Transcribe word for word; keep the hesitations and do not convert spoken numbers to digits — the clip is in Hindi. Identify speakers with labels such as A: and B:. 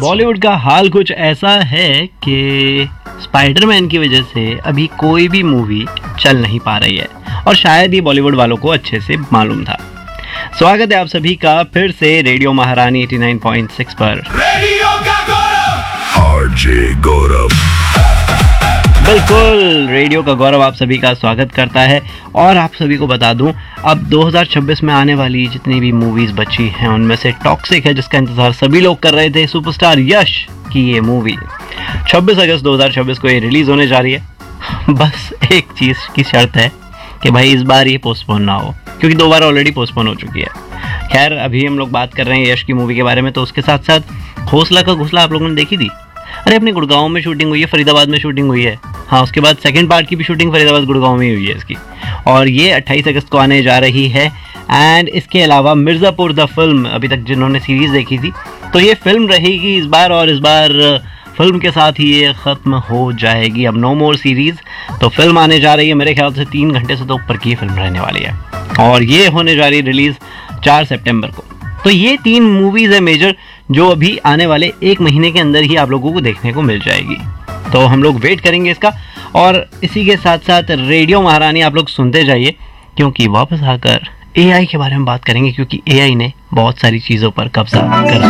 A: बॉलीवुड का हाल कुछ ऐसा है कि स्पाइडरमैन की वजह से अभी कोई भी मूवी चल नहीं पा रही है और शायद ये बॉलीवुड वालों को अच्छे से मालूम था। स्वागत है आप सभी का फिर से रेडियो महारानी नवासी पॉइंट छह पर।
B: रेडियो का गौरव आरजे गौरव।
A: बिल्कुल, रेडियो का गौरव आप सभी का स्वागत करता है और आप सभी को बता दूं, अब दो हज़ार छब्बीस में आने वाली जितनी भी मूवीज बची हैं उनमें से टॉक्सिक है, जिसका इंतजार सभी लोग कर रहे थे, सुपरस्टार यश की ये मूवी छब्बीस अगस्त दो हज़ार छब्बीस को ये रिलीज होने जा रही है। बस एक चीज की शर्त है कि भाई इस बार ये पोस्टपोन ना हो, क्योंकि दो बार ऑलरेडी पोस्टपोन हो चुकी है। खैर, अभी हम लोग बात कर रहे हैं यश की मूवी के बारे में, तो उसके साथ साथ हौसला का घोंसला आप लोगों ने देखी थी? अरे अपने गुड़गांव में शूटिंग हुई है, फरीदाबाद में शूटिंग हुई है। हाँ, उसके बाद सेकंड पार्ट की भी शूटिंग फरीदाबाद गुड़गांव में ही हुई है इसकी, और ये अट्ठाईस अगस्त को आने जा रही है। एंड इसके अलावा मिर्ज़ापुर द फिल्म, अभी तक जिन्होंने सीरीज देखी थी, तो ये फिल्म रहेगी इस बार, और इस बार फिल्म के साथ ही ये ख़त्म हो जाएगी। अब नो मोर सीरीज, तो फिल्म आने जा रही है मेरे ख्याल से तीन घंटे से तो ऊपर की फिल्म रहने वाली है, और ये होने जा रही है रिलीज़ चार सितंबर को। तो ये तीन मूवीज़ है मेजर, जो अभी आने वाले एक महीने के अंदर ही आप लोगों को देखने को मिल जाएगी। तो हम लोग वेट करेंगे इसका, और इसी के साथ साथ रेडियो महारानी आप लोग सुनते जाइए, क्योंकि वापस आकर एआई के बारे में बात करेंगे, क्योंकि एआई ने बहुत सारी चीज़ों पर कब्जा कर लिया।